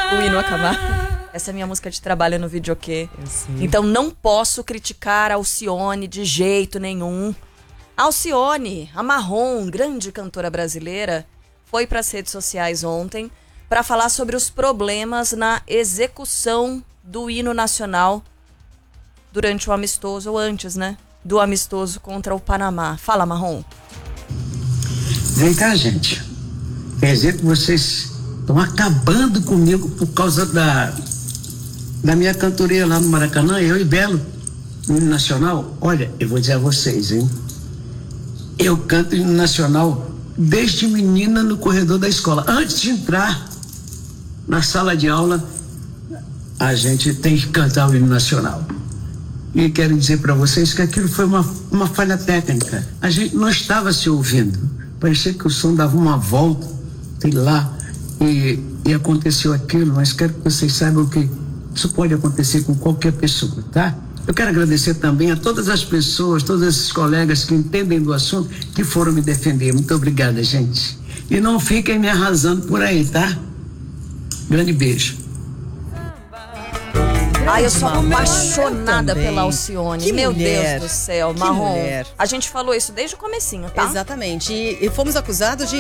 o hino acabar. Essa é a minha música de trabalho no videokê. Então não posso criticar a Alcione de jeito nenhum. A Alcione, a Marrom, grande cantora brasileira, foi para as redes sociais ontem para falar sobre os problemas na execução do hino nacional durante o amistoso, ou antes, né? Do amistoso contra o Panamá. Fala, Marrom. Vem cá, gente. Quer dizer que vocês estão acabando comigo por causa da minha cantoria lá no Maracanã, eu e Belo, no hino nacional. Olha, eu vou dizer a vocês, hein? Eu canto hino nacional desde menina no corredor da escola. Antes de entrar na sala de aula, a gente tem que cantar o hino nacional. E quero dizer para vocês que aquilo foi uma falha técnica. A gente não estava se ouvindo. Parecia que o som dava uma volta, sei lá, e aconteceu aquilo. Mas quero que vocês saibam que isso pode acontecer com qualquer pessoa, tá? Eu quero agradecer também a todas as pessoas, todos esses colegas que entendem do assunto, que foram me defender. Muito obrigada, gente. E não fiquem me arrasando por aí, tá? Grande beijo. Ai, eu sou apaixonada pela Alcione. Que Meu mulher. Deus do céu, Que Marrom. mulher. A gente falou isso desde o comecinho, tá? Exatamente. E fomos acusados de